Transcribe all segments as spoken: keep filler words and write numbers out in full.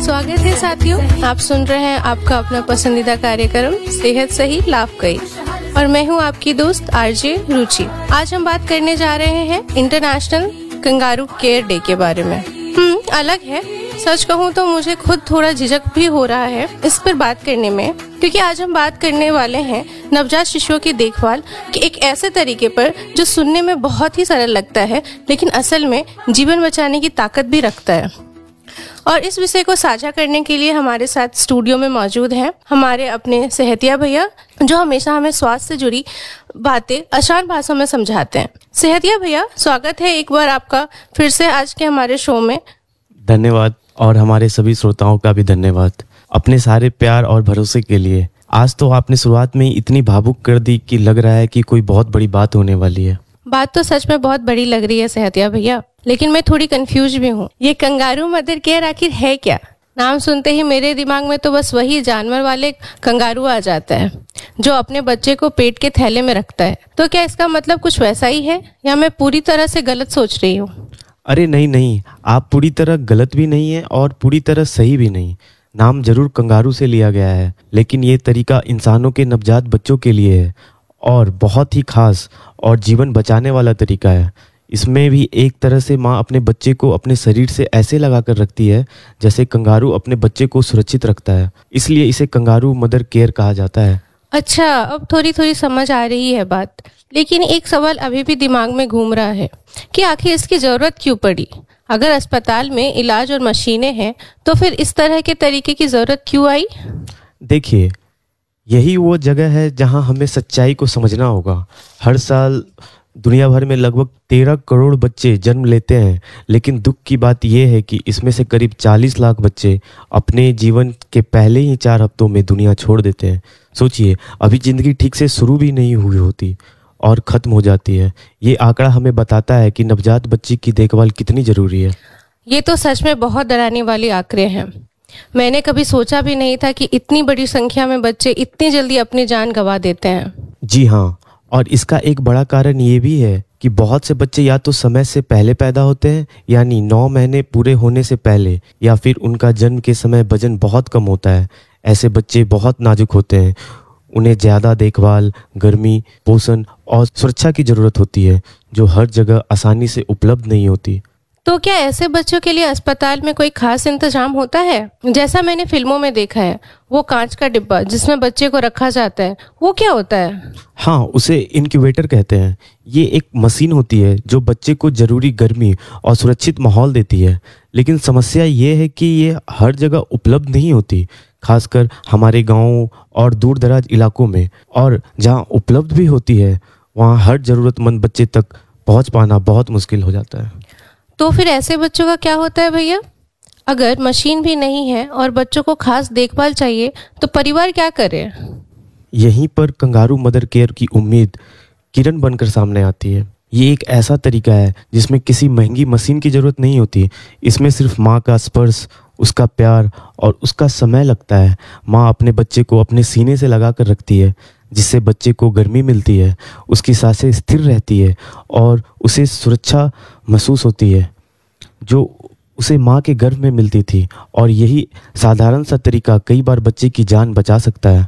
स्वागत है साथियों, आप सुन रहे हैं आपका अपना पसंदीदा कार्यक्रम सेहत सही लाभ कई और मैं हूं आपकी दोस्त आरजे रुचि। आज हम बात करने जा रहे हैं इंटरनेशनल कंगारू केयर डे के बारे में। हम्म अलग है, सच कहूं तो मुझे खुद थोड़ा झिझक भी हो रहा है इस पर बात करने में, क्योंकि आज हम बात करने वाले हैं नवजात शिशुओं की देखभाल के एक ऐसे तरीके पर जो सुनने में बहुत ही सरल लगता है लेकिन असल में जीवन बचाने की ताकत भी रखता है। और इस विषय को साझा करने के लिए हमारे साथ स्टूडियो में मौजूद हैं हमारे अपने सेहतिया भैया, जो हमेशा हमें स्वास्थ्य से जुड़ी बातें आसान भाषा में समझाते हैं। सेहतिया भैया, स्वागत है एक बार आपका फिर से आज के हमारे शो में। धन्यवाद, और हमारे सभी श्रोताओं का भी धन्यवाद अपने सारे प्यार और भरोसे के लिए। आज तो आपने शुरुआत में ही इतनी भावुक कर दी कि लग रहा है कि कोई बहुत बड़ी बात होने वाली है। बात तो सच में बहुत बड़ी लग रही है सेहतिया भैया, लेकिन मैं थोड़ी कंफ्यूज भी हूँ। ये कंगारू मदर केयर आखिर है क्या? नाम सुनते ही मेरे दिमाग में तो बस वही जानवर वाले कंगारू आ जाता है जो अपने बच्चे को पेट के थैले में रखता है। तो क्या इसका मतलब कुछ वैसा ही है या मैं पूरी तरह से गलत सोच रही हूँ? अरे नहीं नहीं, आप पूरी तरह गलत भी नहीं है और पूरी तरह सही भी नहीं। नाम जरूर कंगारू से लिया गया है, लेकिन ये तरीका इंसानों के नवजात बच्चों के लिए है और बहुत ही खास और जीवन बचाने वाला तरीका है। इसमें भी एक तरह से माँ अपने बच्चे को अपने शरीर से ऐसे लगा कर रखती है जैसे कंगारू अपने बच्चे को सुरक्षित रखता है, इसलिए इसे कंगारू मदर केयर कहा जाता है। अच्छा, अब थोड़ी थोड़ी समझ आ रही है बात, लेकिन एक सवाल अभी भी दिमाग में घूम रहा है कि आखिर इसकी जरूरत क्यों पड़ी? अगर अस्पताल में इलाज और मशीनें हैं तो फिर इस तरह के तरीके की जरूरत क्यों आई? देखिए, यही वो जगह है जहां हमें सच्चाई को समझना होगा। हर साल दुनिया भर में लगभग तेरह करोड़ बच्चे जन्म लेते हैं, लेकिन दुख की बात यह है कि इसमें से करीब चालीस लाख बच्चे अपने जीवन के पहले ही चार हफ्तों में दुनिया छोड़ देते हैं। सोचिए, अभी जिंदगी ठीक से शुरू भी नहीं हुई होती और ख़त्म हो जाती है। ये आंकड़ा हमें बताता है कि नवजात बच्चे की देखभाल कितनी ज़रूरी है। ये तो सच में बहुत डराने वाले आंकड़े हैं। मैंने कभी सोचा भी नहीं था कि इतनी बड़ी संख्या में बच्चे इतनी जल्दी अपनी जान गंवा देते हैं। जी हाँ, और इसका एक बड़ा कारण ये भी है कि बहुत से बच्चे या तो समय से पहले पैदा होते हैं, यानी नौ महीने पूरे होने से पहले, या फिर उनका जन्म के समय वजन बहुत कम होता है। ऐसे बच्चे बहुत नाजुक होते हैं, उन्हें ज़्यादा देखभाल, गर्मी, पोषण और सुरक्षा की ज़रूरत होती है जो हर जगह आसानी से उपलब्ध नहीं होती। तो क्या ऐसे बच्चों के लिए अस्पताल में कोई खास इंतजाम होता है? जैसा मैंने फिल्मों में देखा है, वो कांच का डिब्बा जिसमें बच्चे को रखा जाता है, वो क्या होता है? हाँ, उसे इनक्यूबेटर कहते हैं। ये एक मशीन होती है जो बच्चे को ज़रूरी गर्मी और सुरक्षित माहौल देती है, लेकिन समस्या ये है कि ये हर जगह उपलब्ध नहीं होती, खासकर हमारे गाँव और दूर दराज इलाकों में। और जहाँ उपलब्ध भी होती है वहाँ हर ज़रूरतमंद बच्चे तक पहुँच पाना बहुत मुश्किल हो जाता है। तो फिर ऐसे बच्चों का क्या होता है भैया? अगर मशीन भी नहीं है और बच्चों को खास देखभाल चाहिए तो परिवार क्या करे? यहीं पर कंगारू मदर केयर की उम्मीद किरण बनकर सामने आती है। ये एक ऐसा तरीका है जिसमें किसी महंगी मशीन की ज़रूरत नहीं होती। इसमें सिर्फ माँ का स्पर्श, उसका प्यार और उसका समय लगता है। माँ अपने बच्चे को अपने सीने से लगा कर रखती है, जिससे बच्चे को गर्मी मिलती है, उसकी सांसें स्थिर रहती है और उसे सुरक्षा महसूस होती है जो उसे माँ के गर्भ में मिलती थी। और यही साधारण सा तरीका कई बार बच्चे की जान बचा सकता है।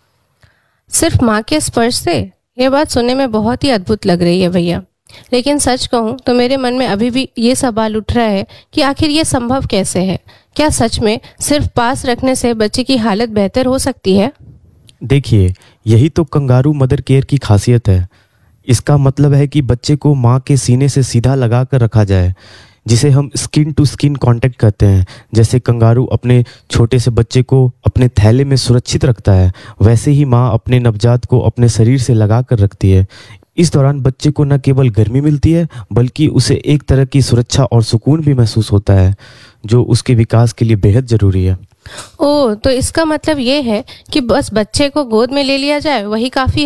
सिर्फ माँ के स्पर्श से? यह बात सुनने में बहुत ही अद्भुत लग रही है भैया, लेकिन सच कहूँ तो मेरे मन में अभी भी ये सवाल उठ रहा है कि आखिर ये संभव कैसे है? क्या सच में सिर्फ पास रखने से बच्चे की हालत बेहतर हो सकती है? देखिए, यही तो कंगारू मदर केयर की खासियत है। इसका मतलब है कि बच्चे को माँ के सीने से सीधा लगा कर रखा जाए, जिसे हम स्किन टू स्किन कांटेक्ट कहते हैं। जैसे कंगारू अपने छोटे से बच्चे को अपने थैले में सुरक्षित रखता है, वैसे ही माँ अपने नवजात को अपने शरीर से लगा कर रखती है। इस दौरान बच्चे को न केवल गर्मी मिलती है, बल्कि उसे एक तरह की सुरक्षा और सुकून भी महसूस होता है, जो उसके विकास के लिए बेहद ज़रूरी है। ओह, तो इसका मतलब ये है कि बस बच्चे को गोद में ले लिया जाए वही काफ़ी